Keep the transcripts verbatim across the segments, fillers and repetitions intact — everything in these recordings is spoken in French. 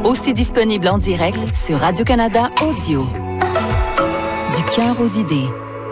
Aussi disponible en direct sur Radio-Canada Audio. Du cœur aux idées.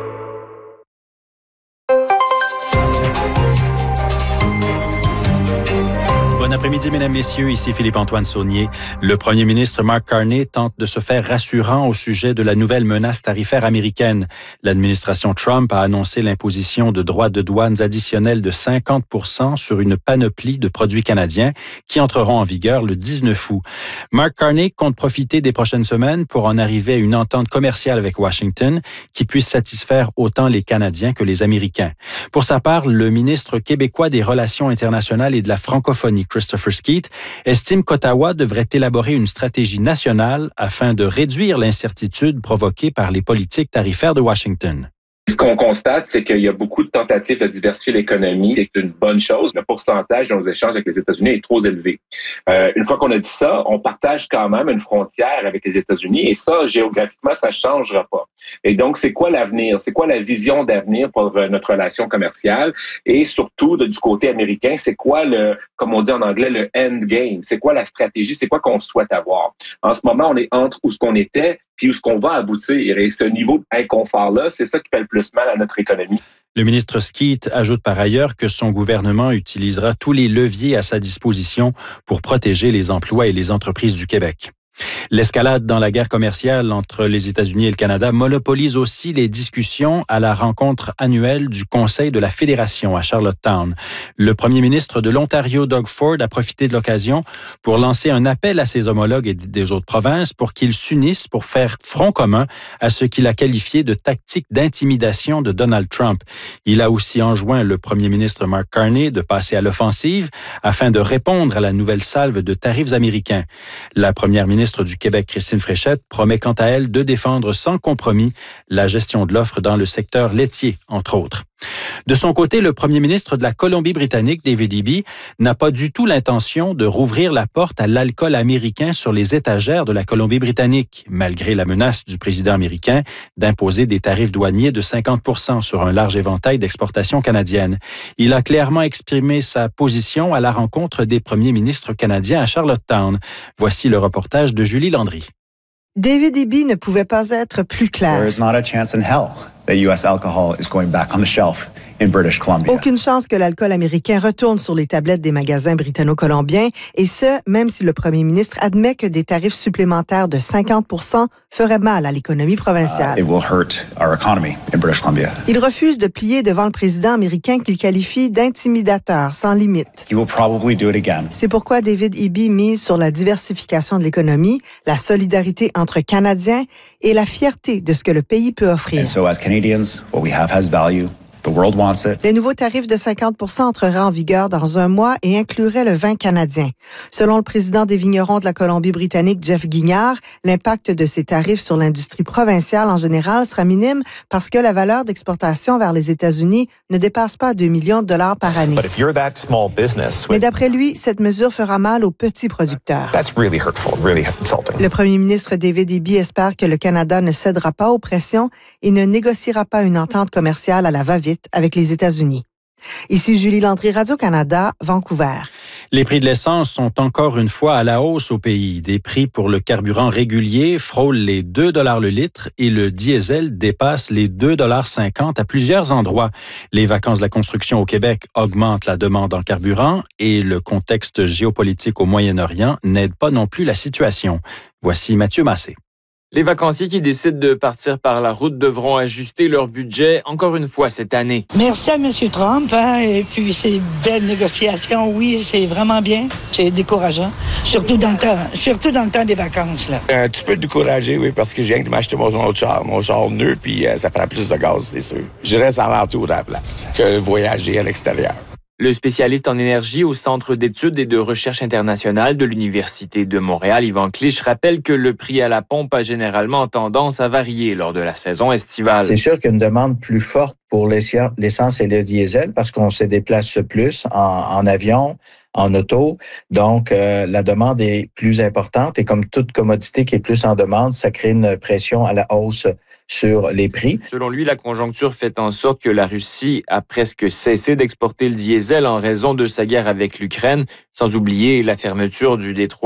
Bon après-midi, mesdames, messieurs. Ici Philippe-Antoine Saunier. Le premier ministre Mark Carney tente de se faire rassurant au sujet de la nouvelle menace tarifaire américaine. L'administration Trump a annoncé l'imposition de droits de douane additionnels de cinquante pour cent sur une panoplie de produits canadiens qui entreront en vigueur le dix-neuf août. Mark Carney compte profiter des prochaines semaines pour en arriver à une entente commerciale avec Washington qui puisse satisfaire autant les Canadiens que les Américains. Pour sa part, le ministre québécois des Relations internationales et de la francophonie, Christopher Skeete, estime qu'Ottawa devrait élaborer une stratégie nationale afin de réduire l'incertitude provoquée par les politiques tarifaires de Washington. Ce qu'on constate, c'est qu'il y a beaucoup de tentatives de diversifier l'économie. C'est une bonne chose. Le pourcentage de nos échanges avec les États-Unis est trop élevé. Euh, une fois qu'on a dit ça, on partage quand même une frontière avec les États-Unis et ça, géographiquement, ça ne changera pas. Et donc, c'est quoi l'avenir? C'est quoi la vision d'avenir pour notre relation commerciale? Et surtout, de, du côté américain, c'est quoi le, comme on dit en anglais, le end game? C'est quoi la stratégie? C'est quoi qu'on souhaite avoir? En ce moment, on est entre où ce qu'on était puis où ce qu'on va aboutir. Et ce niveau d'inconfort-là, c'est ça qui fait le plus mal à notre économie. Le ministre Skeete ajoute par ailleurs que son gouvernement utilisera tous les leviers à sa disposition pour protéger les emplois et les entreprises du Québec. L'escalade dans la guerre commerciale entre les États-Unis et le Canada monopolise aussi les discussions à la rencontre annuelle du Conseil de la Fédération à Charlottetown. Le premier ministre de l'Ontario, Doug Ford, a profité de l'occasion pour lancer un appel à ses homologues et des autres provinces pour qu'ils s'unissent pour faire front commun à ce qu'il a qualifié de tactique d'intimidation de Donald Trump. Il a aussi enjoint le premier ministre Mark Carney de passer à l'offensive afin de répondre à la nouvelle salve de tarifs américains. La première ministre du Québec, Christine Fréchette, promet quant à elle de défendre sans compromis la gestion de l'offre dans le secteur laitier, entre autres. De son côté, le premier ministre de la Colombie-Britannique, David Eby, n'a pas du tout l'intention de rouvrir la porte à l'alcool américain sur les étagères de la Colombie-Britannique, malgré la menace du président américain d'imposer des tarifs douaniers de cinquante pour cent sur un large éventail d'exportations canadiennes. Il a clairement exprimé sa position à la rencontre des premiers ministres canadiens à Charlottetown. Voici le reportage de Julie Landry. David Eby ne pouvait pas être plus clair. There is not a chance in hell that U S alcohol is going back on the shelf in British Columbia. Aucune chance que l'alcool américain retourne sur les tablettes des magasins britanno-colombiens, et ce, même si le premier ministre admet que des tarifs supplémentaires de cinquante pour cent feraient mal à l'économie provinciale. Uh, it will hurt our economy in British Columbia. Il refuse de plier devant le président américain qu'il qualifie d'intimidateur sans limite. He will probably do it again. C'est pourquoi David Eby mise sur la diversification de l'économie, la solidarité entre Canadiens et la fierté de ce que le pays peut offrir. And so as Canadians, what we have has value. The world wants it. Les nouveaux tarifs de cinquante pour cent entreraient en vigueur dans un mois et incluraient le vin canadien. Selon le président des vignerons de la Colombie-Britannique, Jeff Guignard, l'impact de ces tarifs sur l'industrie provinciale en général sera minime parce que la valeur d'exportation vers les États-Unis ne dépasse pas deux millions de dollars par année. But if you're that small business with... Mais d'après lui, cette mesure fera mal aux petits producteurs. That's really hurtful, really insulting. Le premier ministre David Eby espère que le Canada ne cédera pas aux pressions et ne négociera pas une entente commerciale à la va-vite avec les États-Unis. Ici Julie Landry, Radio-Canada, Vancouver. Les prix de l'essence sont encore une fois à la hausse au pays. Des prix pour le carburant régulier frôlent les deux dollars le litre et le diesel dépasse les deux dollars cinquante à plusieurs endroits. Les vacances de la construction au Québec augmentent la demande en carburant et le contexte géopolitique au Moyen-Orient n'aide pas non plus la situation. Voici Mathieu Massé. Les vacanciers qui décident de partir par la route devront ajuster leur budget encore une fois cette année. Merci à M. Trump. Hein, et puis, ces belles négociations, oui, c'est vraiment bien. C'est décourageant, surtout dans le temps, surtout dans le temps des vacances. Là. Un petit peu découragé, oui, parce que je viens de m'acheter mon autre char, mon char neuf, puis euh, ça prend plus de gaz, c'est sûr. Je reste en l'entour de la place que voyager à l'extérieur. Le spécialiste en énergie au Centre d'études et de recherche internationale de l'Université de Montréal, Yvan Clich, rappelle que le prix à la pompe a généralement tendance à varier lors de la saison estivale. C'est sûr qu'il y a une demande plus forte pour l'essence et le diesel parce qu'on se déplace plus en, en avion, en auto. Donc, euh, la demande est plus importante et comme toute commodité qui est plus en demande, ça crée une pression à la hausse sur les prix. Selon lui, la conjoncture fait en sorte que la Russie a presque cessé d'exporter le diesel en raison de sa guerre avec l'Ukraine, sans oublier la fermeture du détroit